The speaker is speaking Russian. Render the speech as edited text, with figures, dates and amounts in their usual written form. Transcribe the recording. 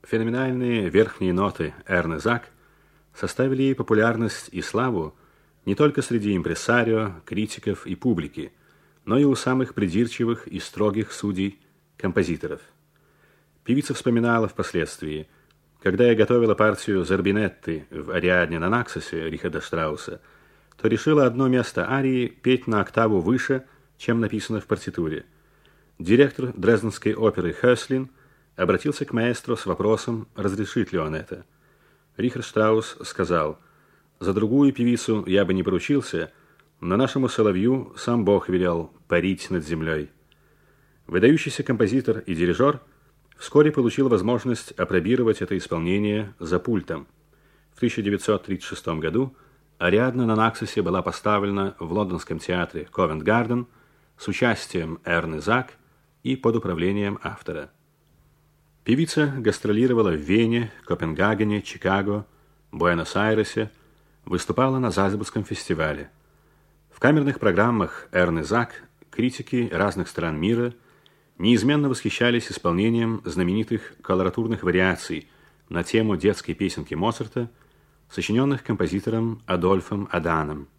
Феноменальные верхние ноты Эрны Зак составили ей популярность и славу не только среди импресарио, критиков и публики, но и у самых придирчивых и строгих судей композиторов. Певица вспоминала впоследствии: «Когда я готовила партию Зербинетты в Ариадне на Наксосе Рихарда Штрауса, то решила одно место арии петь на октаву выше, чем написано в партитуре. Директор Дрезденской оперы Хёслин обратился к маэстро с вопросом, разрешит ли он это. Рихард Штраус сказал: «За другую певицу я бы не поручился, но нашему соловью сам Бог велел парить над землей». Выдающийся композитор и дирижер вскоре получил возможность апробировать это исполнение за пультом. В 1936 году Ариадна на Наксосе была поставлена в лондонском театре Ковент-Гарден с участием Эрны Зак и под управлением автора. Певица гастролировала в Вене, Копенгагене, Чикаго, Буэнос-Айресе, выступала на Зальцбургском фестивале. В камерных программах Эрны Зак критики разных стран мира неизменно восхищались исполнением знаменитых колоратурных вариаций на тему детской песенки Моцарта, сочиненных композитором Адольфом Аданом.